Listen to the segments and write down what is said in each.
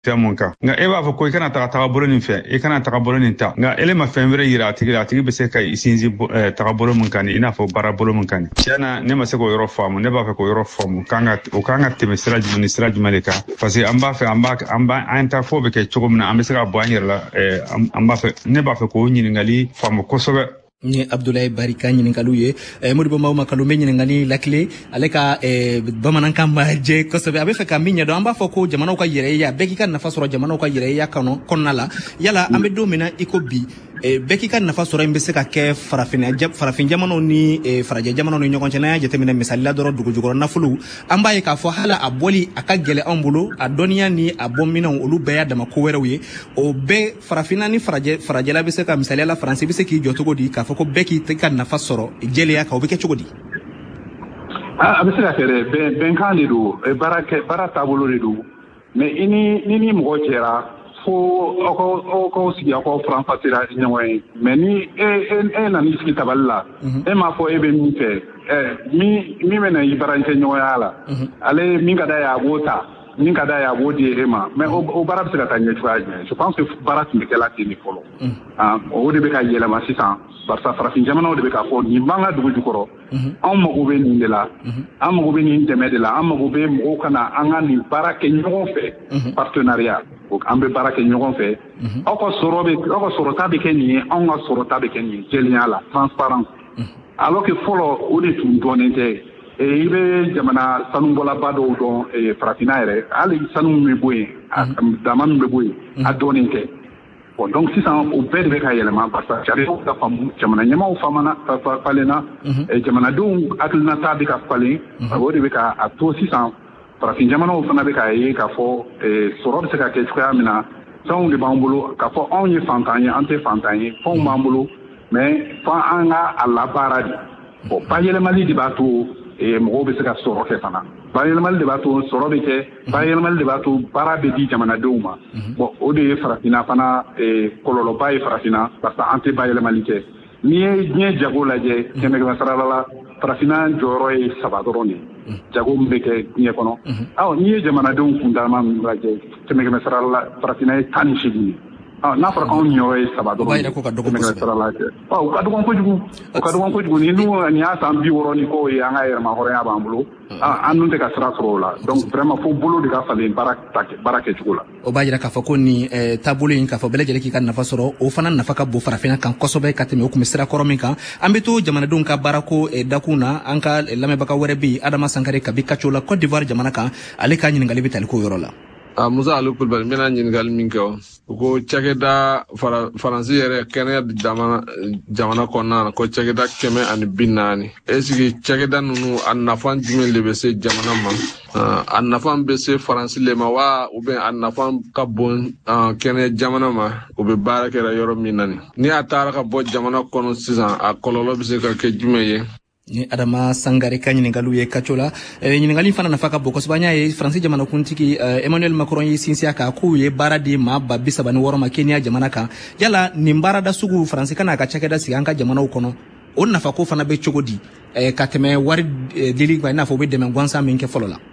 fɛn mun kan nka e b'a fɔ ko i kana taga bolo nin fɛ i kana taga bolo nin ta nka ele ma fɛn wɛrɛ yira a tigi bɛ se ka i sinsin taga bolo min kan i n'a fɔ baara bolo min kan tiɲɛna ne ma se k'o yɔrɔ faamu ne b'a fɛ k'o yɔrɔ faamu o kan ka tɛmɛ sira jumɛn ni sira jumɛn de kan parce que an b'a fɛ an ta fɔ bɛ kɛ cogo min na an bɛ se ka bɔ an yɛrɛ la ne b'a fɛ k'o ɲininkali faamu kosɛbɛ. Ni Abdoulaye Barika ɲininkaliw ye Modibo Mauma Kalon bɛ ɲininkali lakile ale ka bamanankan ma jɛ kosɛbɛ a bɛ fɛ ka min ɲɛdɔn an b'a fɔ ko jamanaw ka yɛrɛya bɛɛ k'i ka nafa sɔrɔ jamanaw ka yɛrɛya kɔnɔna la yala an bɛ don min na i ko bi bɛɛ k'i ka nafa sɔrɔ in bɛ se ka kɛ farafin jamanaw ni farajɛ jamanaw ni ɲɔgɔn cɛ n'an y'a jateminɛ misali la dɔrɔn dugujukɔrɔ nafolo an b'a ye k'a fɔ hala a bɔli a ka gɛlɛ anw bolo a dɔnniya ni a bɔminɛnw olu bɛɛ y'a dama ko wɛrɛw ye o bɛɛ farafinna ni farajɛla bɛ se ka misaliya la faransi bɛ se k'i jɔ cogo di k'a fɔ ko bɛɛ k'i ka nafa sɔrɔ jɛlenya kan o bɛ kɛ cogo di. A bɛ se ka kɛ dɛ bɛnkan de don baara taabolo de don mais i ni mɔgɔ cɛra fo aw k'aw sigi aw k'aw faranfasira ɲɔgɔn ye mais ni e nan'i sigi tabali la e m'a fɔ e bɛ min fɛ min bɛ na i barancɛ ɲɔgɔnya la ale min ka d'a ye a b'o ta min ka d'a ye a b'o di e ma mais o baara bɛ se ka taa ɲɛ cogoya jumɛn je pense que baara tun bɛ kɛla ten de fɔlɔ o de bɛ ka yɛlɛma sisan barisa farafin jamanaw de bɛ k'a fɔ nin b'an ka dugu jukɔrɔ anw mago bɛ nin de la an mago bɛ nin dɛmɛ de la an mago bɛ mɔgɔw ka na an ka nin baara kɛ ɲɔgɔn fɛ partenariat an bɛ baara kɛ ɲɔgɔn fɛ aw ka sɔrɔta bɛ kɛ nin ye anw ka sɔrɔta bɛ kɛ nin jɛlenya la transparence alors que fɔlɔ o de tun dɔnnen tɛ i bɛ jamana sanubɔlaba dɔw dɔn farafinna yɛrɛ hali sanu min bɛ bɔ yen dama min bɛ bɔ yen a dɔnnen tɛ donc sisan o bɛɛ de bɛ ka yɛlɛma barisa sariyaw ka faamu jamana ɲɛmaaw falenna jamanadenw hakilinata bɛ ka falen o de bɛ ka a to sisan farafin jamanaw fana bɛ k'a ye k'a fɔ sɔrɔ bɛ se ka kɛ cogoya min na fɛnw de b'an bolo k'a fɔ anw ye fantan ye an tɛ fantan ye fɛnw b'an bolo mais fɔ an ka a labaara de bon bayɛlɛmali de b'a to mɔgɔw bɛ se ka sɔrɔ kɛ fana bayɛlɛmali de b'a to sɔrɔ bɛ kɛ bayɛlɛmali de b'a to baara bɛ di jamanadenw ma bon o de ye farafinna fana kɔlɔlɔba ye farafinna parce que an tɛ bayɛlɛmali kɛ n'i ye diɲɛ jago lajɛ kɛmɛ sarala la farafinna jɔyɔrɔ ye 3 dɔrɔn de jago min bɛ kɛ diɲɛ kɔnɔ n'i ye jamanadenw kundama min lajɛ kɛmɛ sarala la farafinna ye 18 ye n'a fɔra k'anw ɲɔgɔn ye 3 dɔrɔn o ka dɔgɔn kojugu ni y'a san 60 ni k'o ye an ka yɛrɛma hɔrɔnya b'an bolo an dun tɛ ka sira sɔrɔ o la donc vraiment fo bolo de ka falen baara kɛcogo la o b'a jira k'a fɔ ko nin taabolo in k'a fɔ bɛɛ lajɛlen k'i ka nafa sɔrɔ o fana nafa ka bon farafinna kan kosɛbɛ ka tɛmɛ o tun bɛ sira kɔrɔ min kan an bɛ to jamanadenw ka baarako dakun na an ka lamɛnbaga wɛrɛ bɛ yen Adama Sankare kabi Kaco la Côte d'Ivoire jamana kan ale ka ɲininkali bɛ tali k'o yɔrɔ la. Musa Ali Kulubali n bɛna ɲininkali min kɛ o ko cakɛda faransi yɛrɛ kɛnɛya jamana kɔnɔna na ko cakɛda 140 est-ce que cakɛda ninnu a nafa jumɛn de bɛ se jamana ma a nafa bɛ se faransi le ma wa ou bien a nafa ka bon kɛnɛya jamana ma o bɛ baara kɛra yɔrɔ min na ni a taara ka bɔ jamana kɔnɔ sisan a kɔlɔlɔ bɛ se ka kɛ jumɛn ye. Ni Adama Sangare ka ɲininkaliw ye Kaco la ɲininkali fana nafa ka bon kosɛbɛ an y'a ye Faransi jamanakuntigi Emmanuel Macron ye sinsiya kan k'u ye baara di maa 36 ma Kenya jamana kan yala nin baarada sugu Faransi ka n'a ka cakɛda sigi an ka jamanaw kɔnɔ o nafa ko fana bɛ cogo di ka tɛmɛ wari dili kan i n'a fɔ u bɛ dɛmɛ gansan min kɛ fɔlɔ la.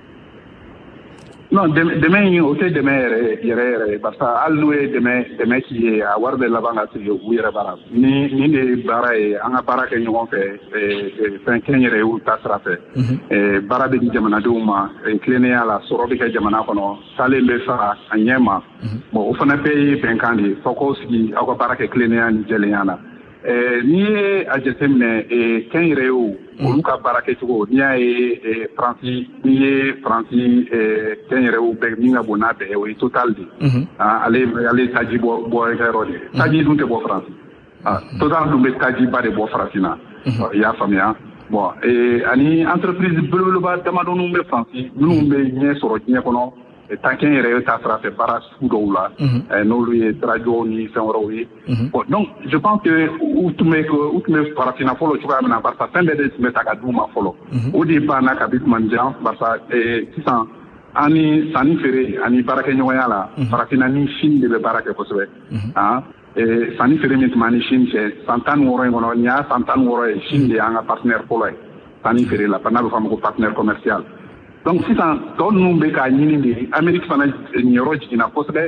Non dɛmɛ in o tɛ dɛmɛ yɛrɛ parce que hali n'o ye dɛmɛ k'i ye a wari bɛ laban ka sigi u yɛrɛ baara nin de ye baara ye an ka baara kɛ ɲɔgɔn fɛ fɛn kɛ yɛrɛ y'u ta sira fɛ baara bɛ di jamanadenw ma tilennenya la sɔrɔ bɛ kɛ jamana kɔnɔ salen bɛ fara a ɲɛ ma bon o fana bɛɛ ye bɛnkan de ye fɔ k'aw sigi aw ka baara kɛ tilennenya ni jɛlenya la n'i ye a jateminɛ kɛn yɛrɛ ye olu ka baara kɛcogo n'i y'a ye Faransi kɛn yɛrɛ ye bɛɛ min ka bon n'a bɛɛ o ye Total de ale taji bɔ yɔrɔ de taji dun tɛ bɔ Faransi Total dun bɛ tajiba de bɔ Faransi i y'a faamuya bon ani entreprise belebeleba damadɔninw bɛ Faransi minnu bɛ ɲɛ sɔrɔ diɲɛ kɔnɔ tankɛn yɛrɛ ye ta sira fɛ baara sugu dɔw la n'olu ye radio ni fɛn wɛrɛw ye bon donc je pense que u tun bɛ farafinna fɔlɔ cogoya min na barisa fɛn bɛɛ de tun bɛ ta ka d'u ma fɔlɔ o de banna kabi tuma jan barisa sisan an ni sanni feere ani baarakɛɲɔgɔnya la farafinna ni Chine de bɛ baara kɛ kosɛbɛ sanni feere min tun b'an ni Chine cɛ san 16 in kɔnɔ nin y'a san 16 ye Chine de y'an ka partenaire fɔlɔ ye sanni feere la n'a bɛ fɔ a ma ko partenaire commercial donc sisan tɔ ninnu bɛ k'a ɲini de Amérique fana ɲɛyɔrɔ jiginna kosɛbɛ